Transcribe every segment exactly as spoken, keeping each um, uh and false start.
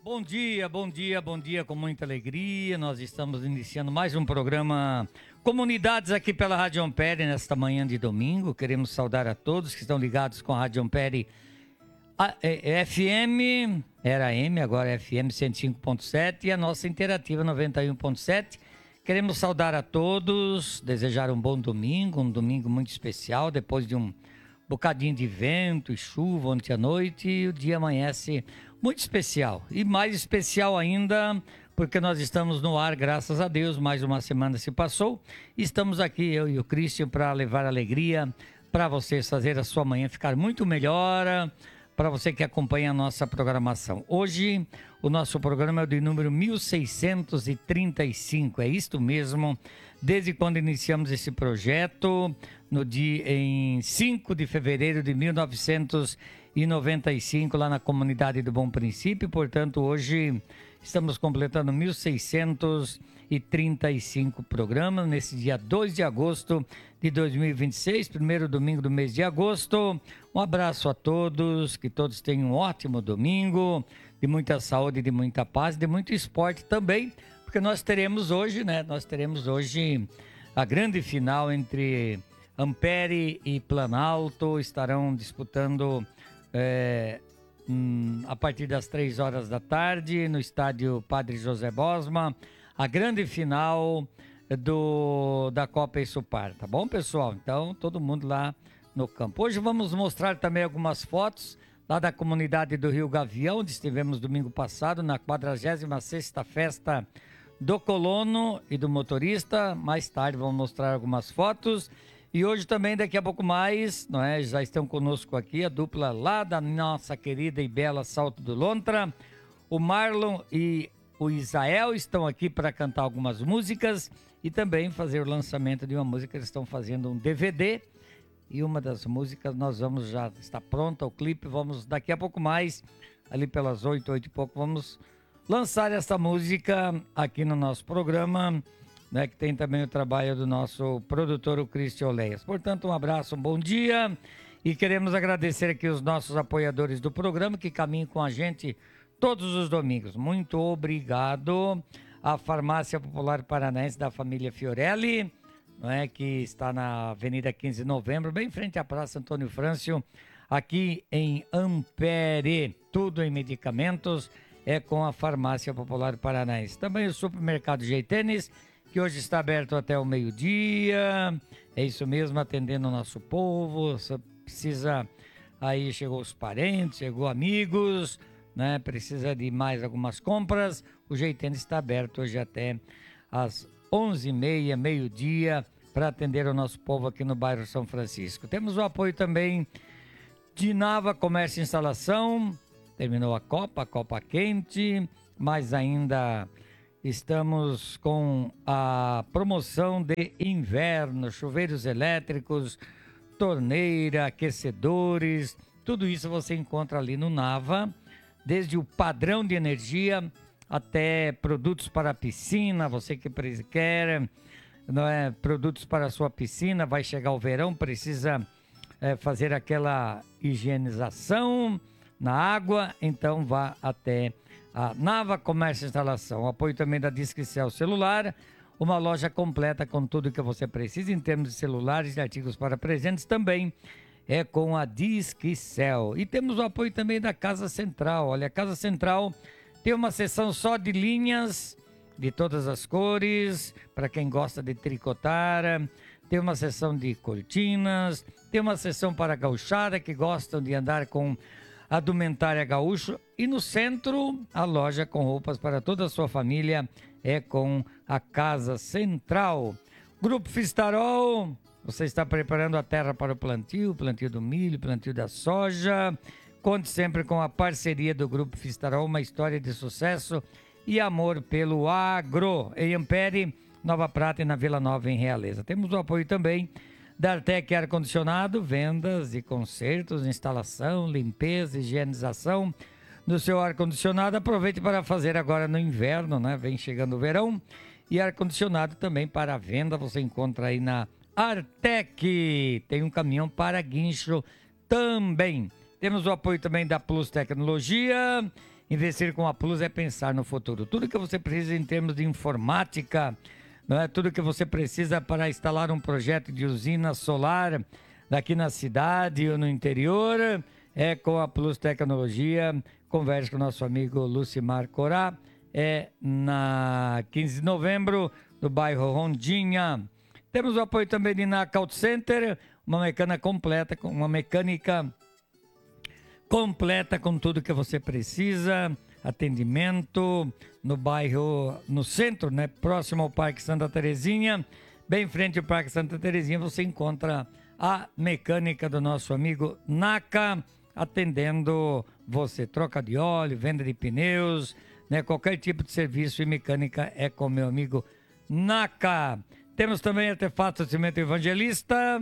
Bom dia, bom dia, bom dia, com muita alegria. Nós estamos iniciando mais um programa Comunidades aqui pela Rádio Ampere nesta manhã de domingo. Queremos saudar a todos que estão ligados com a Rádio Ampere a, é, é F M, era M, agora é F M cento e cinco ponto sete e a nossa Interativa noventa e um ponto sete. Queremos saudar a todos, desejar um bom domingo, um domingo muito especial, depois de um bocadinho de vento e chuva ontem à noite, e o dia amanhece muito especial. E mais especial ainda, porque nós estamos no ar, graças a Deus, mais uma semana se passou. Estamos aqui, eu e o Cristian, para levar alegria para vocês, fazer a sua manhã ficar muito melhor, para você que acompanha a nossa programação. Hoje, o nosso programa é o de número mil seiscentos e trinta e cinco, é isto mesmo, desde quando iniciamos esse projeto, no dia, em cinco de fevereiro de mil novecentos e noventa e cinco, lá na comunidade do Bom Princípio. Portanto, hoje estamos completando mil seiscentos e trinta e cinco programas, nesse dia dois de agosto de dois mil e vinte e seis, primeiro domingo do mês de agosto. Um abraço a todos, que todos tenham um ótimo domingo, de muita saúde, de muita paz, de muito esporte também, porque nós teremos hoje, né, nós teremos hoje a grande final entre Ampere e Planalto. Estarão disputando é, hum, a partir das três horas da tarde no estádio Padre José Bosma, a grande final do, da Copa Isupar, tá bom, pessoal? Então, todo mundo lá no campo. Hoje vamos mostrar também algumas fotos lá da comunidade do Rio Gavião, onde estivemos domingo passado na quadragésima sexta Festa do Colono e do Motorista. Mais tarde vamos mostrar algumas fotos. E hoje também, daqui a pouco mais, não é? Já estão conosco aqui a dupla lá da nossa querida e bela Salto do Lontra. O Marlon e o Isael estão aqui para cantar algumas músicas e também fazer o lançamento de uma música. Eles estão fazendo um D V D e uma das músicas nós vamos já, está pronta o clipe, vamos daqui a pouco mais, ali pelas oito, oito e pouco, vamos lançar essa música aqui no nosso programa, né, que tem também o trabalho do nosso produtor, o Cristian Oleias. Portanto, um abraço, um bom dia, e queremos agradecer aqui os nossos apoiadores do programa que caminham com a gente todos os domingos. Muito obrigado à Farmácia Popular Paranaense da família Fiorelli, não é, que está na Avenida quinze de Novembro, bem em frente à Praça Antônio Frâncio, aqui em Ampere. Tudo em medicamentos é com a Farmácia Popular Paranaense. Também o Supermercado Jeitênis, que hoje está aberto até o meio-dia. É isso mesmo, atendendo o nosso povo. Você precisa, aí chegou os parentes, chegou amigos, né? Precisa de mais algumas compras. O Jeitênis está aberto hoje até às onze e meia, meio-dia, para atender o nosso povo aqui no bairro São Francisco. Temos o apoio também de Nava Comércio e Instalação. Terminou a Copa, a Copa Quente, mas ainda estamos com a promoção de inverno, chuveiros elétricos, torneira, aquecedores, tudo isso você encontra ali no Nava, desde o padrão de energia até produtos para a piscina. Você que quer, não é, produtos para a sua piscina, vai chegar o verão, precisa é, fazer aquela higienização na água, então vá até a Nava Comércio e Instalação. O apoio também da Disquicel Celular, uma loja completa com tudo que você precisa em termos de celulares e artigos para presentes, também é com a Disquicel. E temos o apoio também da Casa Central. Olha, a Casa Central tem uma seção só de linhas de todas as cores, para quem gosta de tricotar. Tem uma seção de cortinas, tem uma seção para a gauchada que gostam de andar com a Dumentária Gaúcho, e no centro a loja com roupas para toda a sua família é com a Casa Central. Grupo Fistarol, você está preparando a terra para o plantio, plantio do milho, plantio da soja. Conte sempre com a parceria do Grupo Fistarol, uma história de sucesso e amor pelo agro, em Ampere, Nova Prata e na Vila Nova em Realeza. Temos o apoio também da Artec Ar-Condicionado, vendas e consertos, instalação, limpeza, higienização do seu ar-condicionado. Aproveite para fazer agora no inverno, né? Vem chegando o verão. E ar-condicionado também para venda, você encontra aí na Artec. Tem um caminhão para guincho também. Temos o apoio também da Plus Tecnologia Investir com a Plus é pensar no futuro. Tudo que você precisa em termos de informática, não é? Tudo que você precisa para instalar um projeto de usina solar daqui na cidade ou no interior, é com a Plus Tecnologia. Converse com o nosso amigo Lucimar Corá. É na quinze de novembro, no bairro Rondinha. Temos o apoio também de Knockout Center, uma mecânica completa, uma mecânica completa com tudo que você precisa. Atendimento no bairro, no centro, né? Próximo ao Parque Santa Terezinha. Bem em frente ao Parque Santa Terezinha, você encontra a mecânica do nosso amigo Naka, atendendo você. Troca de óleo, venda de pneus, né? Qualquer tipo de serviço e mecânica é com meu amigo Naka. Temos também Artefatos Cimento Evangelista,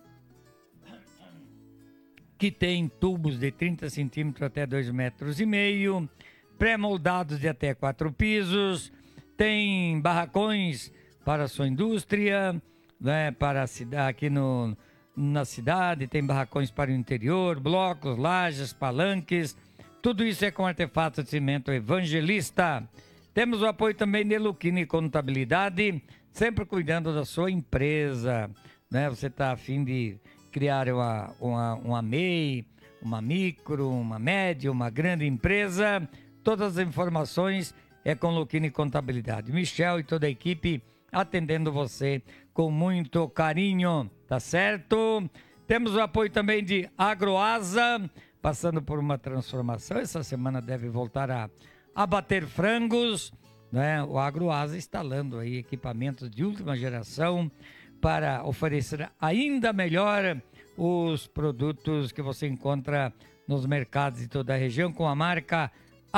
que tem tubos de trinta centímetros até dois metros e meio, pré-moldados de até quatro pisos, tem barracões para a sua indústria, né, para a cidade, aqui no, na cidade, tem barracões para o interior, blocos, lajes, palanques, tudo isso é com Artefatos de Cimento Evangelista. Temos o apoio também de Luquini Contabilidade, sempre cuidando da sua empresa, né? Você está a fim de criar uma, uma, uma M E I, uma micro, uma média, uma grande empresa. Todas as informações é com Luquini Contabilidade. Michel e toda a equipe atendendo você com muito carinho, tá certo? Temos o apoio também de Agroasa, passando por uma transformação. Essa semana deve voltar a abater frangos, né? O Agroasa instalando aí equipamentos de última geração para oferecer ainda melhor os produtos que você encontra nos mercados de toda a região com a marca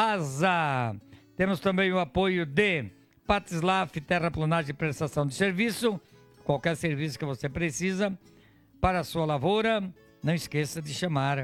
Asa. Temos também o apoio de Patislaf, terraplanagem e prestação de serviço. Qualquer serviço que você precisa para a sua lavoura, não esqueça de chamar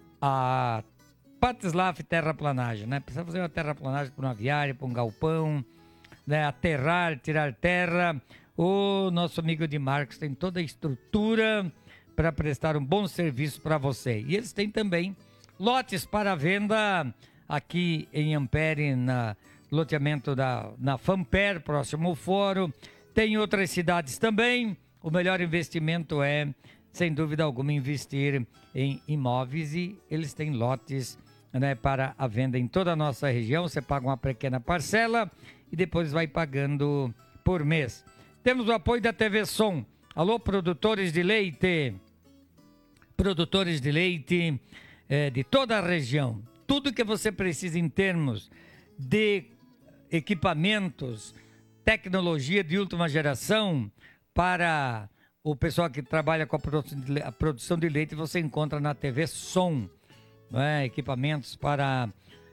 a Patislaf Terraplanagem, né? Precisa fazer uma terraplanagem para uma aviária, para um galpão, né? Aterrar, tirar terra. O nosso amigo de Marcos tem toda a estrutura para prestar um bom serviço para você. E eles têm também lotes para venda aqui em Ampere, na loteamento da, na Famper, próximo ao fórum. Tem outras cidades também. O melhor investimento é, sem dúvida alguma, investir em imóveis, e eles têm lotes, né, para a venda em toda a nossa região. Você paga uma pequena parcela e depois vai pagando por mês. Temos o apoio da T V Som. Alô, produtores de leite. Produtores de leite é, de toda a região. Tudo que você precisa em termos de equipamentos, tecnologia de última geração para o pessoal que trabalha com a produção de leite, a produção de leite, você encontra na T V Som. Não é? Equipamentos para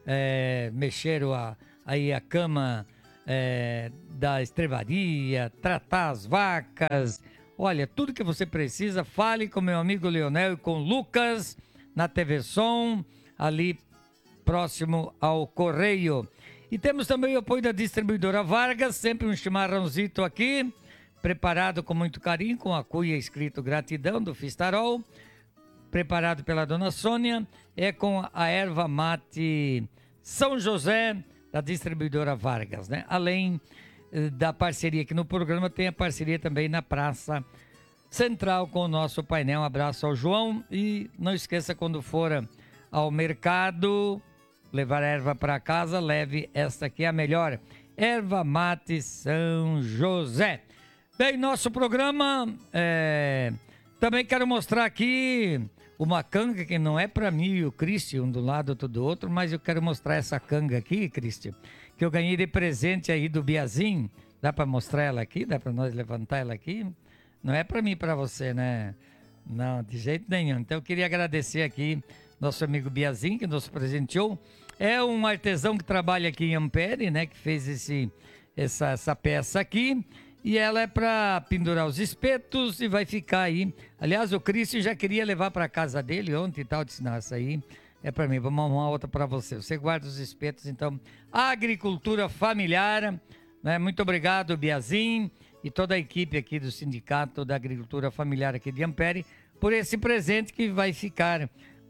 é, mexer a, aí a cama é, da estrevaria, tratar as vacas. Olha, tudo que você precisa, fale com meu amigo Leonel e com o Lucas na T V Som, ali próximo ao Correio. E temos também o apoio da distribuidora Vargas, sempre um chimarrãozito aqui, preparado com muito carinho, com a cuia escrito gratidão do Fistarol, preparado pela dona Sônia, é com a erva mate São José, da distribuidora Vargas, né? Além eh, da parceria aqui no programa, tem a parceria também na Praça Central com o nosso painel. Um abraço ao João e não esqueça, quando for ao mercado levar erva para casa, leve esta aqui, a melhor erva mate São José. Bem, nosso programa, é... também quero mostrar aqui uma canga que não é para mim e o Cristian, um do lado, outro do outro, mas eu quero mostrar essa canga aqui, Cristian, que eu ganhei de presente aí do Biazin. Dá para mostrar ela aqui? Dá para nós levantar ela aqui? Não é para mim e para você, né? Não, de jeito nenhum. Então eu queria agradecer aqui nosso amigo Biazin, que nos presenteou. É um artesão que trabalha aqui em Ampere, né? Que fez esse, essa, essa peça aqui. E ela é para pendurar os espetos e vai ficar aí. Aliás, o Cristian já queria levar para casa dele ontem e tal. Disse, não, essa aí é para mim, vamos arrumar outra para você. Você guarda os espetos, então. Agricultura familiar, né? Muito obrigado, Biazin, e toda a equipe aqui do Sindicato da Agricultura Familiar aqui de Ampere, por esse presente que vai ficar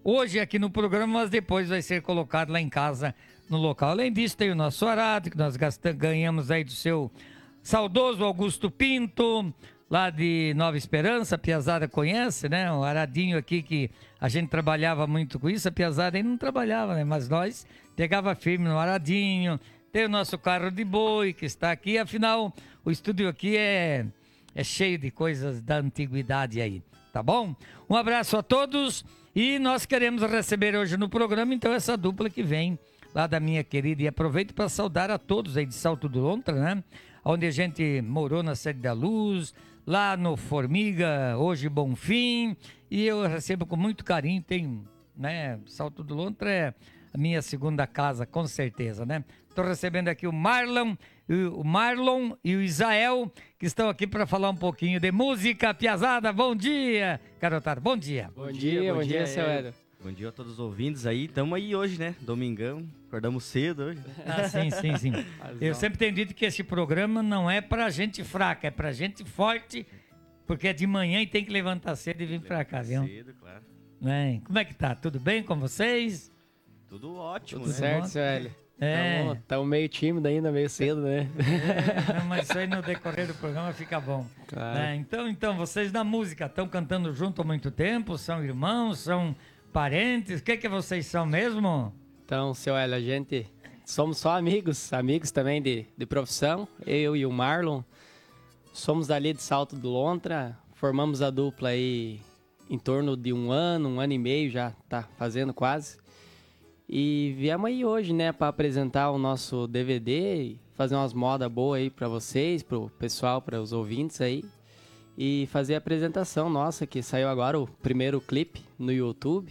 hoje aqui no programa, mas depois vai ser colocado lá em casa no local. Além disso, tem o nosso arado, que nós gastamos, ganhamos aí do seu saudoso Augusto Pinto, lá de Nova Esperança. A piazada conhece, né? O aradinho aqui que a gente trabalhava muito com isso. A piazada aí não trabalhava, né? Mas nós pegava firme no aradinho. Tem o nosso carro de boi que está aqui. Afinal, o estúdio aqui é, é cheio de coisas da antiguidade aí, tá bom? Um abraço a todos e nós queremos receber hoje no programa, então, essa dupla que vem lá da minha querida. E aproveito para saudar a todos aí de Salto do Lontra, né? Onde a gente morou na Sede da Luz, lá no Formiga, hoje Bonfim, e eu recebo com muito carinho. Tem, né, Salto do Lontra é a minha segunda casa, com certeza, né? Estou recebendo aqui o Marlon, o Marlon e o Isael, que estão aqui para falar um pouquinho de música. Piazada, bom dia, garotada, bom dia. Bom dia, bom dia, seu Hélio. Bom dia a todos os ouvintes aí, estamos aí hoje, né? Domingão, acordamos cedo hoje. Ah, sim, sim, sim. Eu sempre tenho dito que esse programa não é pra gente fraca, é pra gente forte, porque é de manhã e tem que levantar cedo e vir pra cá, viu? Cedo, claro. Né? Como é que tá? Tudo bem com vocês? Tudo ótimo, Tudo né? certo, seu Hélio. É. Estamos meio tímido ainda, meio cedo, né? É, mas isso aí no decorrer do programa fica bom. Claro. Né? Então, então, vocês da música estão cantando junto há muito tempo? São irmãos? São parentes? O que que vocês são mesmo? Então, seu Hélio, a gente somos só amigos, amigos também de, de profissão. Eu e o Marlon somos dali de Salto do Lontra, formamos a dupla aí em torno de um ano, um ano e meio já tá fazendo quase. E viemos aí hoje, né, para apresentar o nosso D V D e fazer umas modas boas aí para vocês, pro pessoal, para os ouvintes aí. E fazer a apresentação nossa, que saiu agora o primeiro clipe no YouTube.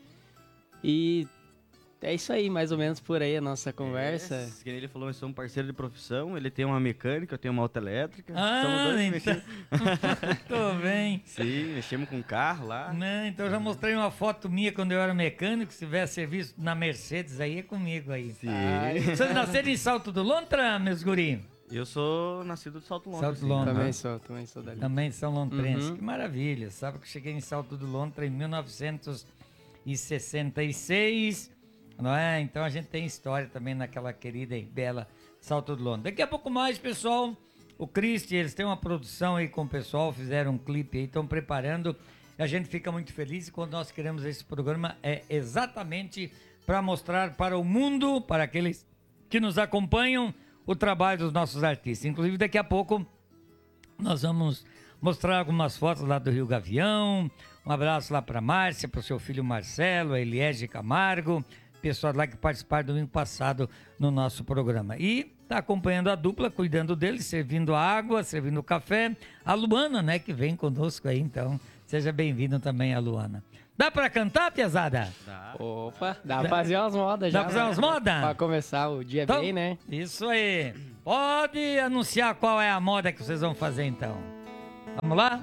E é isso aí, mais ou menos por aí a nossa conversa. É, que ele falou, nós somos parceiro de profissão, ele tem uma mecânica, eu tenho uma autoelétrica. Ah, somos dois então... mexendo. Tô bem. Sim, mexemos com carro lá. Né? Então eu já mostrei uma foto minha quando eu era mecânico. Se tiver serviço na Mercedes aí, é comigo aí. Sim. Vocês nasceram em Salto do Lontra, meus gurinhos? Eu sou nascido de Salto Lontra. Salto sim. Lontra. Também sou, também sou dali. Também são lontrenses. Uhum. Que maravilha. Sabe que eu cheguei em Salto do Lontra em mil novecentos e sessenta e seis, não é? Então a gente tem história também naquela querida e bela Salto do Lontra. Daqui a pouco mais, pessoal, o Cristi, eles têm uma produção aí com o pessoal, fizeram um clipe aí, estão preparando. E a gente fica muito feliz e quando nós queremos esse programa é exatamente para mostrar para o mundo, para aqueles que nos acompanham, o trabalho dos nossos artistas. Inclusive, daqui a pouco nós vamos mostrar algumas fotos lá do Rio Gavião. Um abraço lá para Márcia, para o seu filho Marcelo, a Eliege Camargo, pessoal lá que participaram domingo passado no nosso programa. E está acompanhando a dupla, cuidando deles, servindo água, servindo café. A Luana, né, que vem conosco aí, então seja bem-vindo também a Luana. Dá para cantar, piazada? Tá. Opa, dá pra fazer umas modas já. Dá pra fazer umas modas? Pra começar o dia Então, bem, né? Isso aí. Pode anunciar qual é a moda que vocês vão fazer, então. Vamos lá?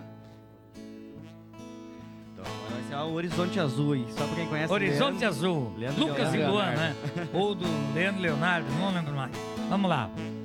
Então agora vai ser o Horizonte Azul aí. Só pra quem conhece. Horizonte Leandro, Azul. Leandro Lucas e Leonardo. Luan, né? Ou do Leandro Leonardo, não lembro mais. Vamos lá.